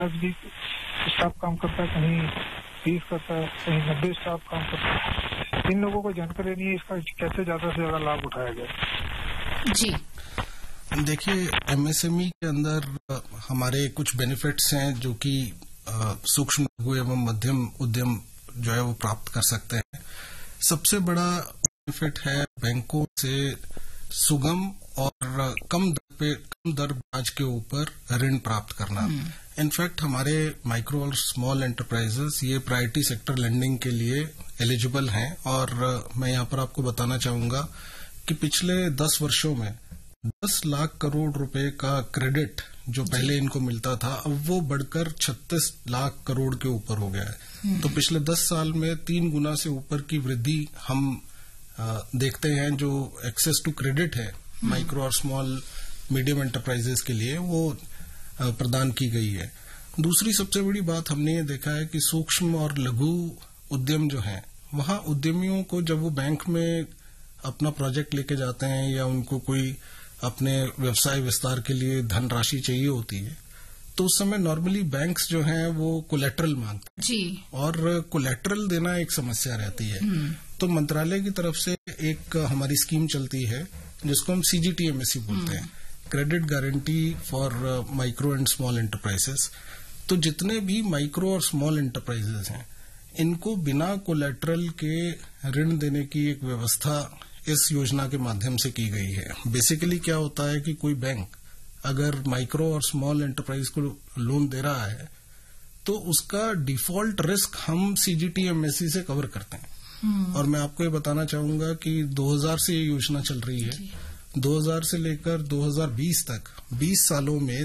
भी स्टाफ काम करता है, कहीं 30 करता है, कहीं 90 स्टाफ काम करता है। इन लोगों को जानकारी नहीं है इसका कैसे ज्यादा से ज्यादा लाभ उठाया जाए। जी देखिए, एमएसएमई के अंदर हमारे कुछ बेनिफिट्स हैं जो कि सूक्ष्म लघु एवं मध्यम उद्यम जो है वो प्राप्त कर सकते हैं। सबसे बड़ा बेनिफिट है बैंकों से सुगम और कम दर ब्याज के ऊपर ऋण प्राप्त करना। इनफैक्ट हमारे माइक्रो और स्मॉल एंटरप्राइजेस ये प्रायोरिटी सेक्टर लेंडिंग के लिए एलिजिबल हैं। और मैं यहाँ पर आपको बताना चाहूंगा कि पिछले 10 वर्षों में 10 लाख करोड़ रुपए का क्रेडिट जो पहले इनको मिलता था, अब वो बढ़कर 36 लाख करोड़ के ऊपर हो गया है। तो पिछले 10 साल में 3 गुना से ऊपर की वृद्धि हम देखते हैं। जो एक्सेस टू क्रेडिट है माइक्रो और स्मॉल मीडियम एंटरप्राइजेस के लिए, वो प्रदान की गई है। दूसरी सबसे बड़ी बात हमने ये देखा है कि सूक्ष्म और लघु उद्यम जो है, वहां उद्यमियों को जब वो बैंक में अपना प्रोजेक्ट लेके जाते हैं या उनको कोई अपने व्यवसाय विस्तार के लिए धनराशि चाहिए होती है, तो उस समय नॉर्मली बैंक्स जो हैं वो कोलेटरल मांगते हैं जी, और कोलेटरल देना एक समस्या रहती है। तो मंत्रालय की तरफ से एक हमारी स्कीम चलती है जिसको हम CGTMSE बोलते हैं, credit guarantee for micro and small enterprises. तो जितने भी माइक्रो और स्मॉल एंटरप्राइजेस हैं, इनको बिना कोलेटरल के ऋण देने की एक व्यवस्था इस योजना के माध्यम से की गई है। बेसिकली क्या होता है कि कोई बैंक अगर माइक्रो और स्मॉल एंटरप्राइज को लोन दे रहा है तो उसका डिफॉल्ट रिस्क हम CGTMSE से कवर करते हैं। और मैं आपको ये बताना चाहूंगा कि 2000 से ये योजना चल रही है। 2000 से लेकर 2020 तक 20 सालों में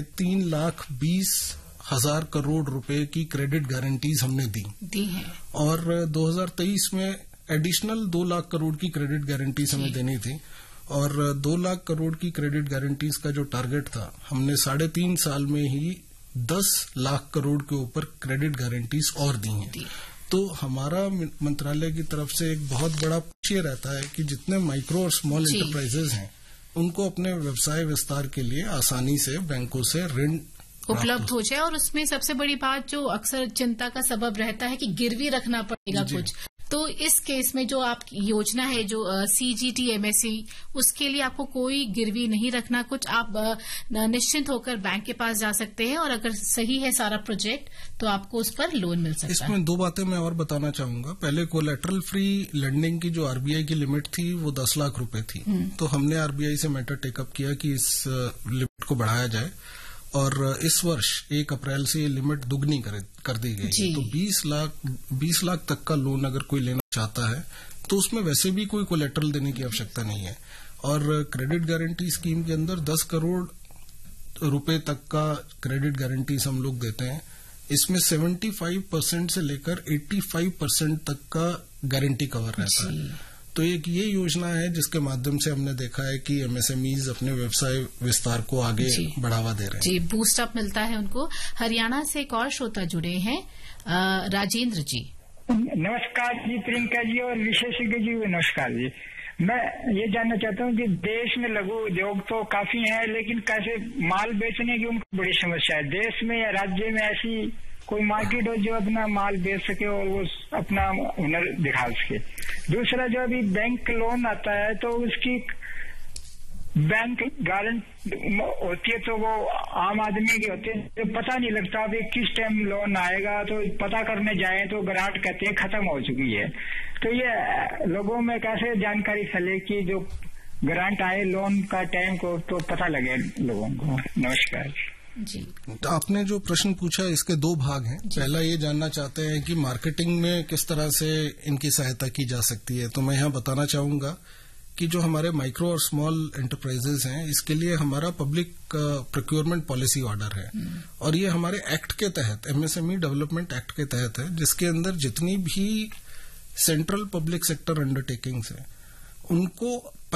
3,20,000 करोड़ रुपए की क्रेडिट गारंटीज हमने दी है। और 2023 में एडिशनल 2 लाख करोड़ की क्रेडिट गारंटीज हमें देनी थी। और 2 लाख करोड़ की क्रेडिट गारंटीज का जो टारगेट था, हमने 3.5 साल में ही 10 लाख करोड़ के ऊपर क्रेडिट गारंटीज और दी हैं। तो हमारा मंत्रालय की तरफ से एक बहुत बड़ा लक्ष्य रहता है कि जितने माइक्रो और स्मॉल एंटरप्राइजेज हैं, उनको अपने व्यवसाय विस्तार के लिए आसानी से बैंकों से ऋण उपलब्ध हो जाए। और उसमें सबसे बड़ी बात जो अक्सर चिंता का सबब रहता है कि गिरवी रखना पड़ेगा कुछ। तो इस केस में जो आप योजना है जो CGTMSE, उसके लिए आपको कोई गिरवी नहीं रखना कुछ, आप निश्चिंत होकर बैंक के पास जा सकते हैं और अगर सही है सारा प्रोजेक्ट तो आपको उस पर लोन मिल सकता है। इसमें 2 बातें मैं और बताना चाहूंगा। पहले कोलेटरल फ्री लेंडिंग की जो RBI की लिमिट थी वो 10 लाख रुपए थी। तो हमने RBI से मैटर टेकअप किया कि इस लिमिट को बढ़ाया जाए और इस वर्ष 1 अप्रैल से ये लिमिट दुगनी कर दी गई है। तो 20 लाख तक का लोन अगर कोई लेना चाहता है तो उसमें वैसे भी कोई कोलेटरल देने की आवश्यकता नहीं है। और क्रेडिट गारंटी स्कीम के अंदर 10 करोड़ रुपए तक का क्रेडिट गारंटीज हम लोग देते हैं। इसमें 75% से लेकर 85% तक का गारंटी कवर रहता है। तो एक ये योजना है जिसके माध्यम से हमने देखा है कि MSMEs अपने व्यवसाय विस्तार को आगे बढ़ावा दे रहे हैं। जी, बूस्ट अप मिलता है उनको। हरियाणा से एक और श्रोता जुड़े हैं, राजेंद्र जी। नमस्कार जी प्रियंका जी और विशेषज्ञ जी, नमस्कार जी। मैं ये जानना चाहता हूँ कि देश में लघु उद्योग तो काफी है, लेकिन कैसे माल बेचने की उनको बड़ी समस्या है। देश में या राज्य में ऐसी कोई मार्केट हो जो अपना माल बेच सके और वो अपना हुनर दिखा सके। दूसरा, जो अभी बैंक लोन आता है तो उसकी बैंक गारंटी होती है तो वो आम आदमी की होती है, तो पता नहीं लगता अभी किस टाइम लोन आएगा। तो पता करने जाए तो ग्रांट कहते हैं खत्म हो चुकी है। तो ये लोगों में कैसे जानकारी फैले कि जो ग्रांट आए लोन का टाइम को तो पता लगे लोगों को। नमस्कार जी। तो आपने जो प्रश्न पूछा इसके 2 भाग हैं। पहला ये जानना चाहते हैं कि मार्केटिंग में किस तरह से इनकी सहायता की जा सकती है। तो मैं यहाँ बताना चाहूंगा कि जो हमारे माइक्रो और स्मॉल एंटरप्राइजेस हैं, इसके लिए हमारा पब्लिक प्रोक्योरमेंट पॉलिसी ऑर्डर है और ये हमारे एक्ट के तहत, MSME डेवलपमेंट एक्ट के तहत है, जिसके अंदर जितनी भी सेंट्रल पब्लिक सेक्टर अंडरटेकिंग्स हैं उनको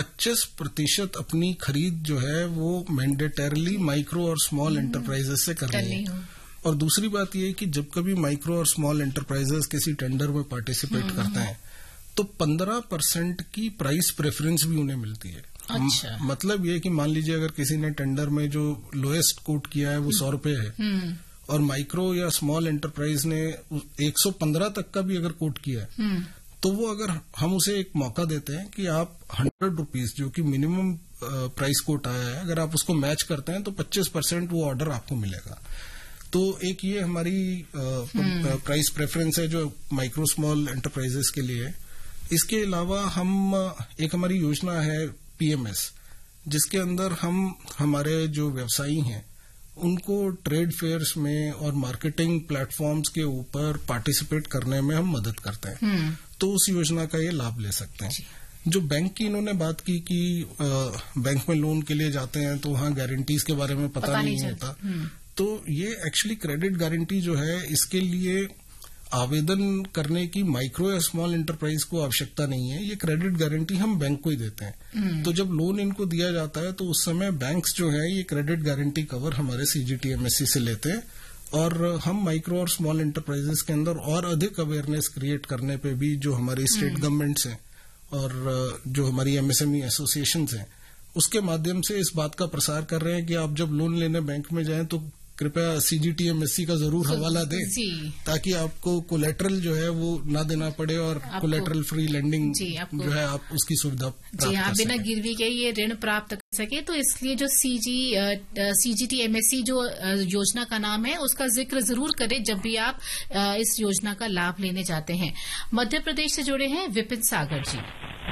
25% अपनी खरीद जो है वो मैंडेटरली माइक्रो और स्मॉल एंटरप्राइजेस से करनी है। और दूसरी बात ये है कि जब कभी माइक्रो और स्मॉल एंटरप्राइजेस किसी टेंडर में पार्टिसिपेट करते हैं तो 15% की प्राइस प्रेफरेंस भी उन्हें मिलती है। अच्छा। मतलब ये कि मान लीजिए अगर किसी ने टेंडर में जो लोएस्ट कोट किया है वो 100 रुपए है और माइक्रो या स्मॉल एंटरप्राइज ने 115 तक का भी अगर कोट किया है तो वो अगर हम उसे एक मौका देते हैं कि आप 100 रुपीज जो कि मिनिमम प्राइस कोट आया है, अगर आप उसको मैच करते हैं तो 25% वो ऑर्डर आपको मिलेगा। तो एक ये हमारी प्राइस प्रेफरेंस है जो माइक्रो स्मॉल एंटरप्राइजेस के लिए है। इसके अलावा एक हमारी योजना है PMS, जिसके अंदर हम हमारे जो व्यवसायी हैं उनको ट्रेड फेयर्स में और मार्केटिंग प्लेटफॉर्म्स के ऊपर पार्टिसिपेट करने में हम मदद करते हैं। तो उस योजना का ये लाभ ले सकते हैं। जो बैंक की इन्होंने बात की कि बैंक में लोन के लिए जाते हैं तो वहां गारंटीज के बारे में पता नहीं होता, तो ये एक्चुअली क्रेडिट गारंटी जो है इसके लिए आवेदन करने की माइक्रो या स्मॉल एंटरप्राइज को आवश्यकता नहीं है। ये क्रेडिट गारंटी हम बैंक को ही देते हैं। तो जब लोन इनको दिया जाता है तो उस समय बैंक्स जो है ये क्रेडिट गारंटी कवर हमारे CGT MSE से लेते हैं और हम माइक्रो और स्मॉल एंटरप्राइजेस के अंदर और अधिक अवेयरनेस क्रिएट करने पे भी जो हमारी स्टेट गवर्नमेंट्स हैं और जो हमारी MSME एसोसिएशंस हैं उसके माध्यम से इस बात का प्रसार कर रहे हैं कि आप जब लोन लेने बैंक में जाएं तो कृपया CGT MSE का जरूर हवाला दें ताकि आपको कोलेटरल जो है वो ना देना पड़े और कोलेटरल फ्री लेंडिंग जो है आप उसकी सुविधा जी हाँ बिना गिरवी के ये ऋण प्राप्त कर सके। तो इसलिए जो CGT MSE जो योजना का नाम है उसका जिक्र जरूर करें जब भी आप इस योजना का लाभ लेने जाते हैं। मध्य प्रदेश से जुड़े हैं विपिन सागर जी।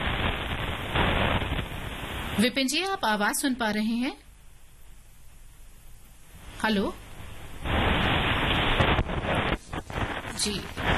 विपिन जी आप आवाज सुन पा रहे हैं? हेलो जी,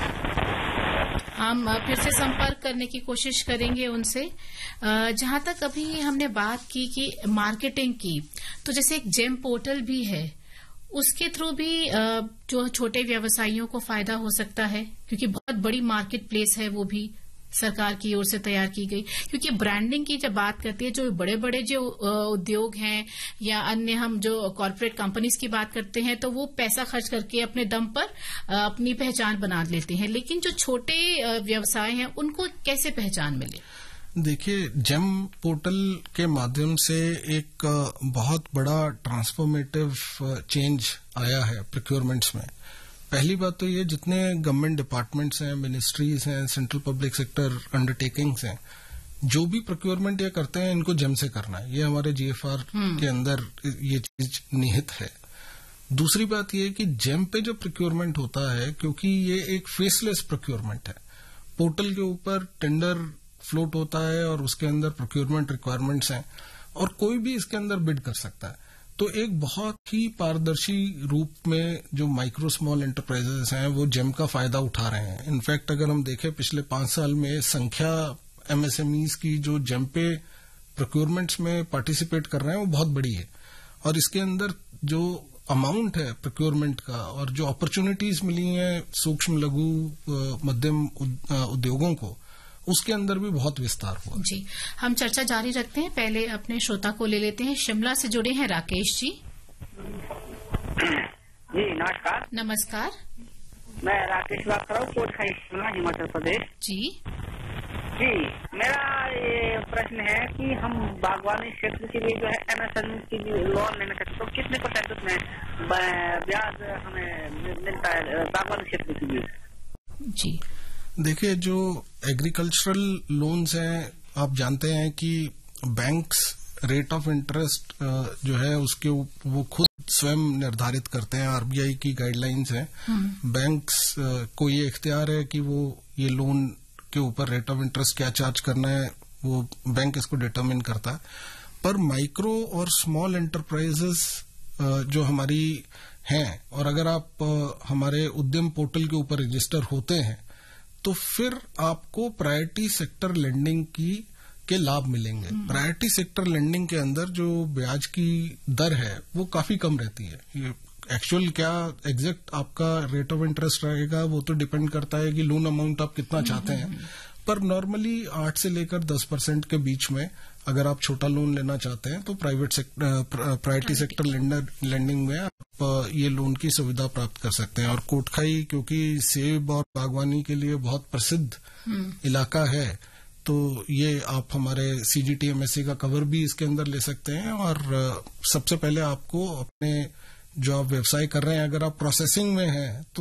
हम फिर से संपर्क करने की कोशिश करेंगे उनसे। जहां तक अभी हमने बात की कि मार्केटिंग की, तो जैसे एक जेम पोर्टल भी है, उसके थ्रू भी जो छोटे व्यवसायियों को फायदा हो सकता है क्योंकि बहुत बड़ी मार्केट प्लेस है वो भी सरकार की ओर से तैयार की गई। क्योंकि ब्रांडिंग की जब बात करती है, जो बड़े बड़े जो उद्योग हैं या अन्य हम जो कॉर्पोरेट कंपनीज की बात करते हैं तो वो पैसा खर्च करके अपने दम पर अपनी पहचान बना लेते हैं, लेकिन जो छोटे व्यवसाय हैं उनको कैसे पहचान मिले? देखिए, जेम पोर्टल के माध्यम से एक बहुत बड़ा ट्रांसफॉर्मेटिव चेंज आया है प्रोक्योरमेंट्स में। पहली बात तो ये, जितने गवर्नमेंट डिपार्टमेंट्स हैं, मिनिस्ट्रीज हैं, सेंट्रल पब्लिक सेक्टर अंडरटेकिंग्स हैं, जो भी प्रोक्योरमेंट ये करते हैं इनको जेम से करना है। ये हमारे GFR के अंदर ये चीज निहित है। दूसरी बात ये कि जेम पे जो प्रोक्योरमेंट होता है, क्योंकि ये एक फेसलेस प्रोक्योरमेंट है, पोर्टल के ऊपर टेंडर फ्लोट होता है और उसके अंदर प्रोक्योरमेंट रिक्वायरमेंट्स हैं और कोई भी इसके अंदर बिड कर सकता है। तो एक बहुत ही पारदर्शी रूप में जो माइक्रो स्मॉल एंटरप्राइजेस हैं वो जेम का फायदा उठा रहे हैं। इनफैक्ट अगर हम देखें पिछले 5 साल में संख्या MSMEs की जो जेम पे प्रोक्योरमेंट्स में पार्टिसिपेट कर रहे हैं वो बहुत बड़ी है और इसके अंदर जो अमाउंट है प्रोक्योरमेंट का और जो अपॉर्चुनिटीज मिली हैं सूक्ष्म लघु मध्यम उद्योगों को, उसके अंदर भी बहुत विस्तार हुआ। जी, हम चर्चा जारी रखते हैं। पहले अपने श्रोता को ले लेते हैं। शिमला से जुड़े हैं राकेश जी। जी नमस्कार। नमस्कार, मैं राकेश बात कर रहा हूँ, कोटखाई शिमला, हिमाचल प्रदेश। जी जी, मेरा ये प्रश्न है कि हम बागवानी क्षेत्र के लिए जो है MSME की लोन लेना चाहते तो कितने % उसमें ब्याज हमें मिलता है बागवानी क्षेत्र के लिए? जी देखिए, जो एग्रीकल्चरल लोन्स हैं, आप जानते हैं कि बैंक्स रेट ऑफ इंटरेस्ट जो है उसके वो खुद स्वयं निर्धारित करते हैं। RBI की गाइडलाइंस है। बैंक्स को ये इख्तियार है कि वो ये लोन के ऊपर रेट ऑफ इंटरेस्ट क्या चार्ज करना है, वो बैंक इसको डिटरमिन करता है। पर माइक्रो और स्मॉल एंटरप्राइजेस जो हमारी हैं, और अगर आप हमारे उद्यम पोर्टल के ऊपर रजिस्टर होते हैं तो फिर आपको प्रायोरिटी सेक्टर लेंडिंग के लाभ मिलेंगे। प्रायोरिटी सेक्टर लेंडिंग के अंदर जो ब्याज की दर है वो काफी कम रहती है। ये एक्चुअल क्या एग्जैक्ट आपका रेट ऑफ इंटरेस्ट रहेगा वो तो डिपेंड करता है कि लोन अमाउंट आप कितना चाहते हैं, पर नॉर्मली 8 से लेकर 10% के बीच में अगर आप छोटा लोन लेना चाहते हैं तो प्रायोरिटी सेक्टर लेंडिंग में आप ये लोन की सुविधा प्राप्त कर सकते हैं। और कोटखाई क्योंकि सेब और बागवानी के लिए बहुत प्रसिद्ध इलाका है, तो ये आप हमारे CGT MSE का कवर भी इसके अंदर ले सकते हैं। और सबसे पहले आपको अपने जो आप व्यवसाय कर रहे हैं, अगर आप प्रोसेसिंग में हैं तो